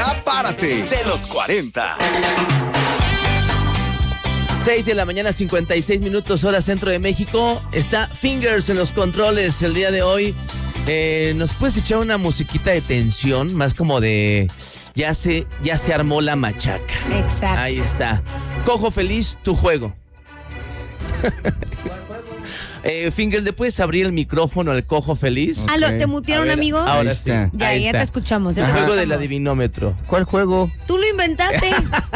Ya párate de los 40. 6 de la mañana, 56 minutos, hora centro de México. Está Fingers en los controles el día de hoy. ¿Nos puedes echar una musiquita de tensión? Más como de ya se armó la machaca. Exacto. Ahí está. Cojo Feliz, tu juego. Fingers, ¿le puedes abrir el micrófono al Cojo Feliz? Okay. ¿Te mutearon, amigo? Ahora sí. Ya te escuchamos. El juego del adivinómetro. ¿Cuál juego? Tú lo inventaste.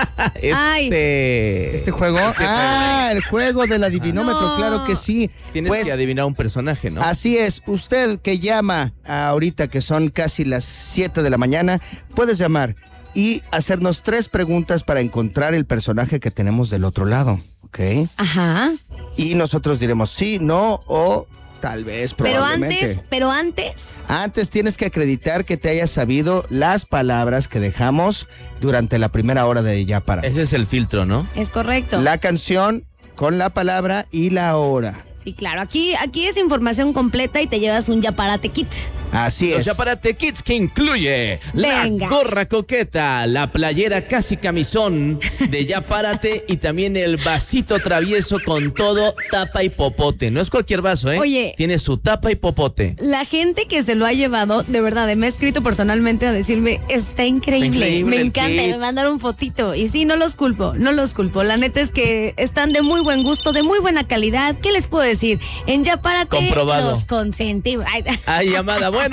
¿Este juego? El juego del adivinómetro, no. Claro que sí. Tienes que adivinar un personaje, ¿no? Así es. Usted que llama ahorita, que son casi las 7 de la mañana, puedes llamar y hacernos 3 preguntas para encontrar el personaje que tenemos del otro lado, ¿ok? Ajá. Y nosotros diremos sí, no o tal vez, probablemente. Pero antes. Antes tienes que acreditar que te hayas sabido las palabras que dejamos durante la primera hora de Ya Párate. Ese es el filtro, ¿no? Es correcto. La canción con la palabra y la hora. Sí, claro. Aquí es información completa y te llevas un Ya Párate kit. Así es. Los Ya Párate Kits, que incluye la gorra coqueta, la playera casi camisón de Ya Párate y también el vasito travieso con todo tapa y popote. No es cualquier vaso, ¿eh? Oye. Tiene su tapa y popote. La gente que se lo ha llevado, de verdad, me ha escrito personalmente a decirme, está increíble me encanta, y me mandaron fotito. Y sí, no los culpo. La neta es que están de muy buen gusto, de muy buena calidad. ¿Qué les puedo decir? En Ya Párate comprobado. Los consentimos. Ay, llamada, bueno.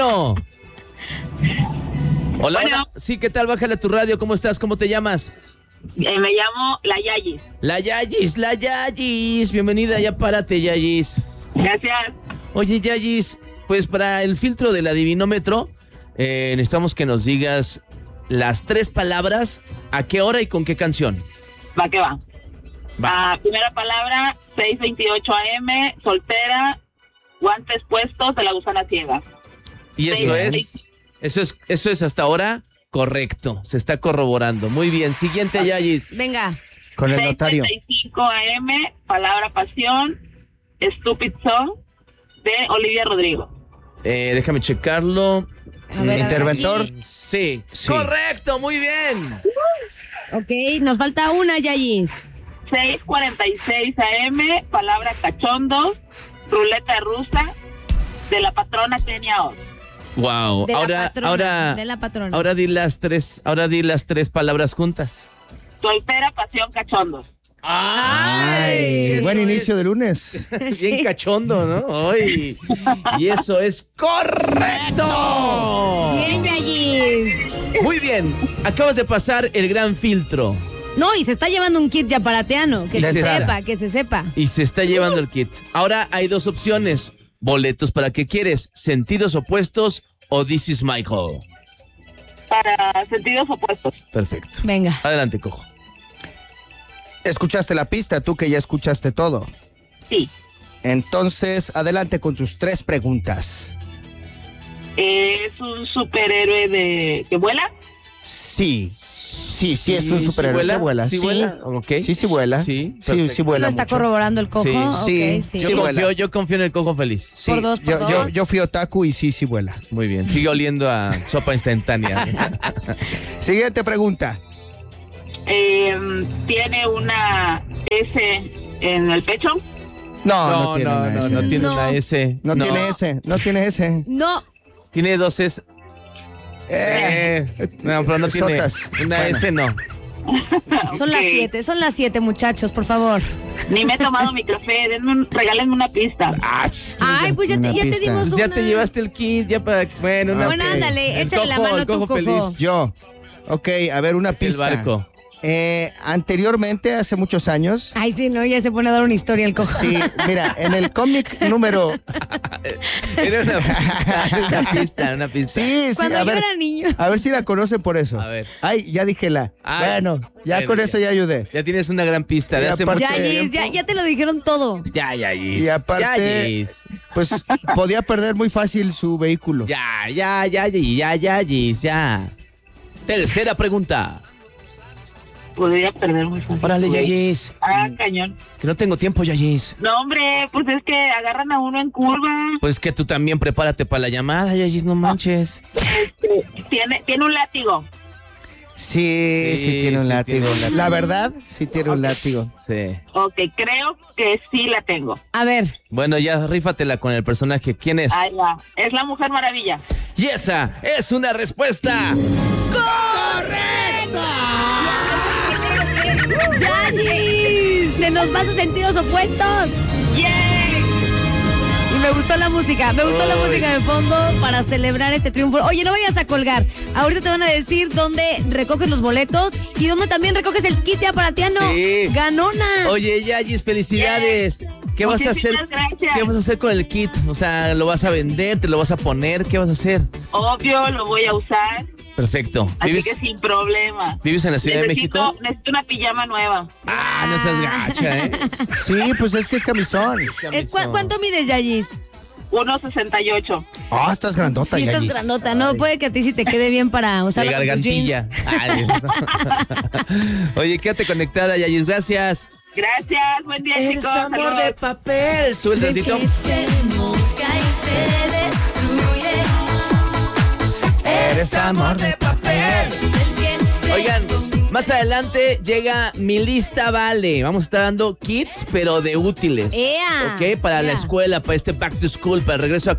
Hola, hola. Sí, ¿qué tal? Bájale a tu radio. ¿Cómo estás? ¿Cómo te llamas? Me llamo La Yayis. La Yayis. Bienvenida, Ya Párate, Yayis. Gracias. Oye, Yayis, pues para el filtro del adivinómetro, necesitamos que nos digas las 3 palabras, a qué hora y con qué canción. Va que va. Primera palabra, 6:28 AM, soltera, guantes puestos de La Gusana Ciega. Y eso es hasta ahora correcto, se está corroborando. Muy bien, siguiente, Yayis. Venga. Con el notario. 6:35 AM, palabra pasión, Stupid Song, de Olivia Rodrigo. Déjame checarlo. A ver, ¿interventor? Sí. Correcto, muy bien. Ok, nos falta una, Yayis. 6:46 AM, palabra cachondo, ruleta rusa, de La Patrona Kenia Oz. Wow. De la patrona. Ahora di las 3 palabras juntas. Soltera, pasión, cachondo. ¡Ay! Buen inicio de lunes. Bien cachondo, ¿no? ¡Ay! Y eso es correcto. Bien, Yayis. Muy bien. Acabas de pasar el gran filtro. No, y se está llevando un kit yaparateano. Que se sepa. Y se está llevando el kit. Ahora hay 2 opciones. Boletos para qué quieres, Sentidos Opuestos o This Is Michael. Para Sentidos Opuestos. Perfecto. Venga. Adelante, Cojo. ¿Escuchaste la pista? Tú que ya escuchaste todo. Sí. Entonces, adelante con tus 3 preguntas. ¿Es un superhéroe que vuela? Sí, es un superhéroe que vuela. ¿Sí vuela? Okay. Sí vuela. Sí vuela. ¿Lo está mucho. corroborando el Cojo? Sí. Yo confío en el Cojo Feliz. Sí, por 2. Yo fui otaku y sí vuela. Muy bien, sigue oliendo a sopa instantánea. Siguiente pregunta. ¿Tiene una S en el pecho? No tiene una S. No tiene una S. No tiene S. No. Tiene 2 S. No, pero no tiene una S, no. Son las 7, muchachos, por favor. Ni me he tomado mi café, regálenme una pista. Ay, pues ya te dimos una. Ya te llevaste el kit, ya para... Bueno, ándale, échale la mano tú, Cojo. Feliz. Yo. Ok, a ver, una pista. El barco. Anteriormente, hace muchos años. Ay, sí, no, ya se pone a dar una historia el Cojo. Sí, mira, en el cómic número... Era una pista. Sí, Cuando a yo ver, era niño. A ver si la conoce por eso. A ver. Ay, ya dije la. Bueno, con eso ya ayudé. Ya tienes una gran pista de hace mucho tiempo. Ya te lo dijeron todo. Ya. Y aparte, pues podía perder muy fácil su vehículo. Ya. Tercera pregunta. Podría perder muy fácil. Órale, Yayis. Cañón. Que no tengo tiempo, Yayis. No, hombre, pues es que agarran a uno en curva. Pues que tú también prepárate para la llamada, Yayis, no manches. Tiene un látigo. Sí, tiene un látigo. La verdad, sí tiene un látigo. Sí. Ok, creo que sí la tengo. A ver. Bueno, ya rífatela con el personaje. ¿Quién es? Ahí va. Es la Mujer Maravilla. Y esa es una respuesta. ¡Yayis! ¡Te nos vas a sentidos opuestos! ¡Yay! Y me gustó la música de fondo para celebrar este triunfo. Oye, no vayas a colgar. Ahorita te van a decir dónde recoges los boletos y dónde también recoges el kit de aparatiano. Sí. ¡Ganona! Oye, Yayis, felicidades. ¿Qué vas a hacer? Gracias. ¿Qué vas a hacer con el kit? O sea, ¿lo vas a vender? ¿Te lo vas a poner? ¿Qué vas a hacer? Obvio, lo voy a usar. Perfecto. Así que sin problema. ¿Vives en la Ciudad de México? Necesito una pijama nueva. Ah, no seas gacha, ¿eh? Sí, pues es que es camisón. ¿Cuánto mides, Yayis? 1.68. Ah, estás grandota, Sí, estás Yayis. grandota, ¿no? Puede que a ti sí te quede bien para usar De gargantilla. Ay. Oye, quédate conectada, Yayis. Gracias. Gracias, buen día, Eres chicos. amor Saludos. de papel. Sube el tantito. Eres amor de papel. Oigan, más adelante llega Mi Lista Vale. Vamos a estar dando kits, pero de útiles. ¡Ea! ¿Ok? Para la ¡Ea! escuela, para este back to school, para el regreso a